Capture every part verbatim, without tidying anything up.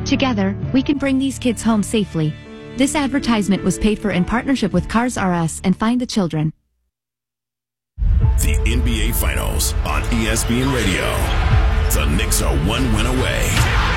Together, we can bring these kids home safely. This advertisement was paid for in partnership with Cars R Us and Find the Children. The N B A Finals on E S P N Radio. The Knicks are one win away.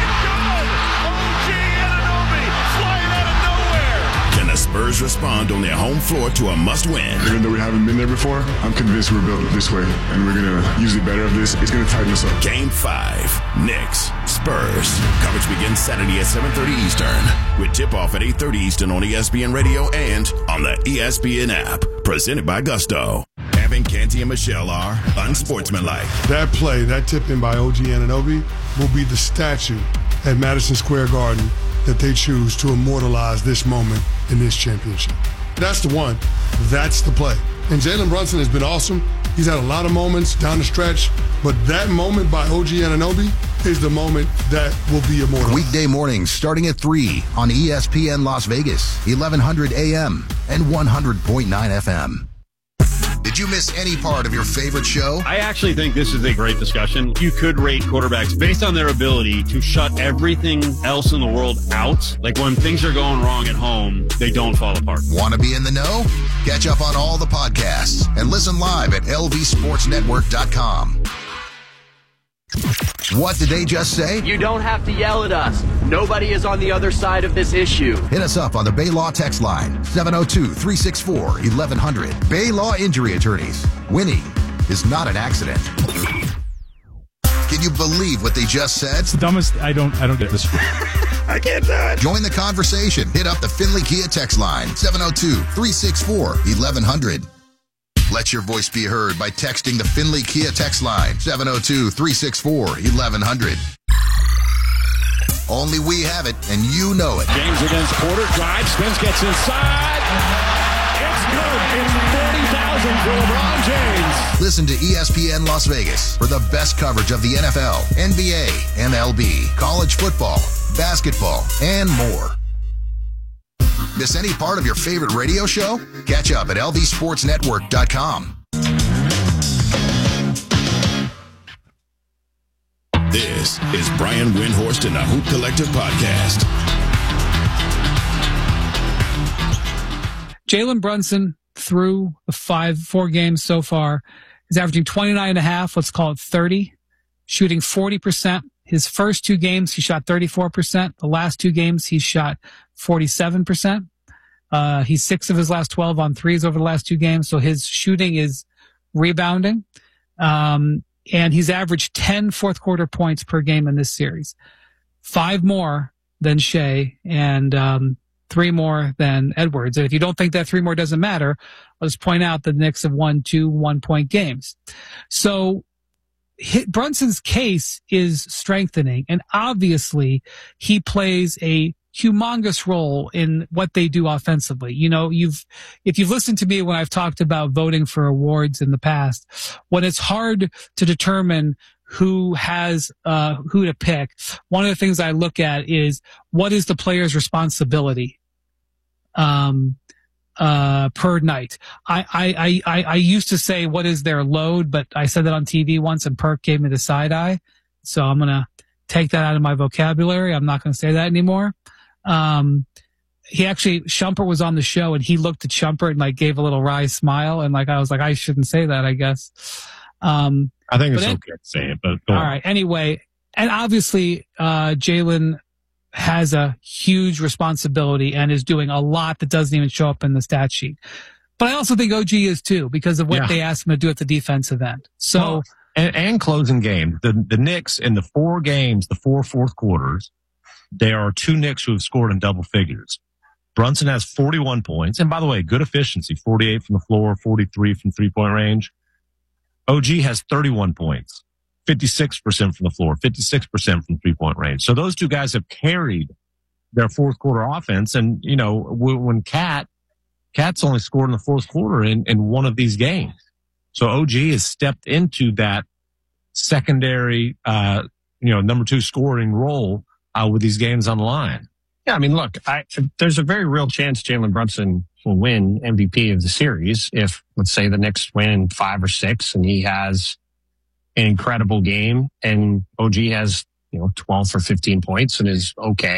Can the Spurs respond on their home floor to a must-win? Even though we haven't been there before, I'm convinced we're built this way, and we're going to use the better of this. It's going to tighten us up. Game five, Knicks, Spurs. Coverage begins Saturday at seven thirty Eastern, with tip-off at eight thirty Eastern on E S P N Radio and on the E S P N app. Presented by Gusto. Evan, Canty, and Michelle are unsportsmanlike. That play, that tip-in by O G Anunoby, will be the statue at Madison Square Garden that they choose to immortalize this moment in this championship. That's the one. That's the play. And Jalen Brunson has been awesome. He's had a lot of moments down the stretch, but that moment by O G Anunoby is the moment that will be immortal. Weekday mornings starting at three on E S P N Las Vegas, eleven hundred A M and one hundred point nine F M. Did you miss any part of your favorite show? I actually think this is a great discussion. You could rate quarterbacks based on their ability to shut everything else in the world out. Like when things are going wrong at home, they don't fall apart. Want to be in the know? Catch up on all the podcasts and listen live at L V sports network dot com. What did they just say? You don't have to yell at us. Nobody is on the other side of this issue. Hit us up on the Bay Law text line, seven oh two, three six four, eleven hundred. Bay Law Injury Attorneys. Winning is not an accident. Can you believe what they just said? It's the dumbest. I don't, I don't get this. I can't do it. Join the conversation. Hit up the Finley Kia text line, seven oh two, three six four, eleven hundred. Let your voice be heard by texting the Finley Kia text line, seven oh two, three six four, eleven hundred. Only we have it, and you know it. James against Porter, drives, spins, gets inside. It's good. It's forty thousand for LeBron James. Listen to E S P N Las Vegas for the best coverage of the N F L, N B A, M L B, college football, basketball, and more. Miss any part of your favorite radio show? Catch up at L V sports network dot com. This is Brian Windhorst and the Hoop Collective Podcast. Jalen Brunson, through the five, four games so far, is averaging twenty-nine and a half, let's call it thirty, shooting forty percent. His first two games, he shot thirty-four percent. The last two games, he shot forty-seven percent. Uh, he's six of his last twelve on threes over the last two games, so his shooting is rebounding. Um, and he's averaged ten fourth quarter points per game in this series. Five more than Shea and um, three more than Edwards. And if you don't think that three more doesn't matter, I'll just point out the Knicks have won two one-point games. So Brunson's case is strengthening, and obviously he plays a humongous role in what they do offensively. You know, you've, if you've listened to me when I've talked about voting for awards in the past, when it's hard to determine who has, uh, who to pick, one of the things I look at is what is the player's responsibility, um, uh, per night. I, I, I, I used to say, what is their load? But I said that on T V once and Perk gave me the side eye. So I'm going to take that out of my vocabulary. I'm not going to say that anymore. Um, he actually, Shumpert was on the show and he looked at Shumpert and like gave a little wry smile. And like, I was like, I shouldn't say that, I guess. Um, I think it's it, okay to say it, but go all on. right. Anyway, and obviously, uh, Jalen has a huge responsibility and is doing a lot that doesn't even show up in the stat sheet. But I also think O G is too, because of what Yeah. they asked him to do at the defensive end. So, Well, and, and closing game. The the Knicks in the four games, the four fourth quarters, there are two Knicks who have scored in double figures. Brunson has forty-one points. And by the way, good efficiency, forty-eight from the floor, forty-three from three-point range. O G has thirty-one points, fifty-six percent from the floor, fifty-six percent from three-point range. So those two guys have carried their fourth quarter offense. And, you know, when Cat, Cat's only scored in the fourth quarter in, in one of these games. So O G has stepped into that secondary, uh, you know, number two scoring role uh, with these games on the line. Yeah, I mean, look, I, there's a very real chance Jalen Brunson will win M V P of the series if, let's say, the Knicks win five or six and he has an incredible game and O G has, you know, twelve or fifteen points and is okay.